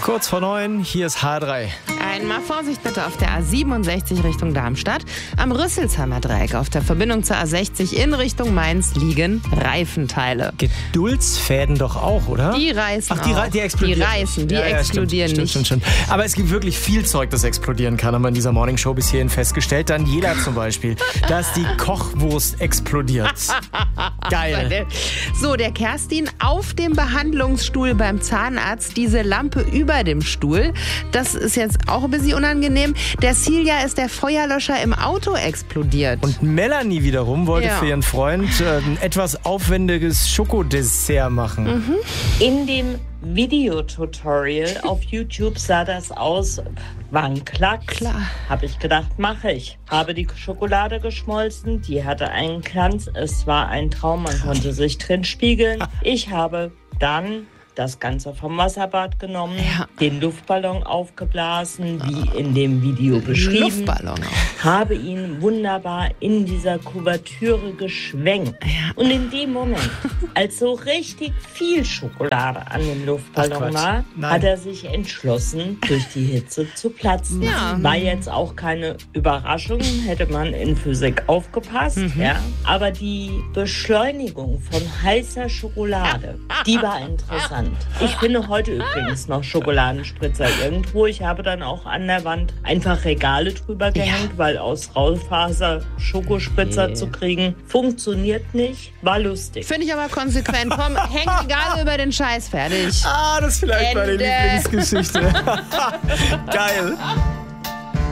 Kurz vor 9, hier ist H3. Einmal Vorsicht bitte auf der A67 Richtung Darmstadt. Am Rüsselsheimer Dreieck auf der Verbindung zur A60 in Richtung Mainz liegen Reifenteile. Geduldsfäden doch auch, oder? Die reißen die explodieren. Die reißen, die explodieren stimmt, nicht. Stimmt. Aber es gibt wirklich viel Zeug, das explodieren kann, haben wir in dieser Morningshow bis hierhin festgestellt. Daniela zum Beispiel, dass die Kochwurst explodiert. Geil. So, der Kerstin auf dem Behandlungsstuhl beim Zahnarzt, diese Lampe über dem Stuhl. Das ist jetzt auch ein bisschen unangenehm. Der Silja ist der Feuerlöscher im Auto explodiert. Und Melanie wiederum wollte für ihren Freund ein etwas aufwendiges Schokodessert machen. In dem Videotutorial auf YouTube sah das aus, war ein Klacks. Klar. Habe ich gedacht, mache ich. Habe die Schokolade geschmolzen, die hatte einen Glanz, es war ein Traum, man konnte sich drin spiegeln. Ich habe dann das Ganze vom Wasserbad genommen, den Luftballon aufgeblasen, wie in dem Video beschrieben. Luftballon auch. Habe ihn wunderbar in dieser Kuvertüre geschwenkt. Und in dem Moment, als so richtig viel Schokolade an dem Luftballon war, hat er sich entschlossen, durch die Hitze zu platzen. Ja. War jetzt auch keine Überraschung, hätte man in Physik aufgepasst. Ja. Aber die Beschleunigung von heißer Schokolade, die war interessant. Ich finde heute übrigens noch Schokoladenspritzer irgendwo. Ich habe dann auch an der Wand einfach Regale drüber gehängt, weil aus Raufaser Schokospritzer zu kriegen, funktioniert nicht. War lustig. Finde ich aber konsequent. Komm, häng Regale über den Scheiß, fertig. Das ist vielleicht meine Ende. Lieblingsgeschichte. Geil.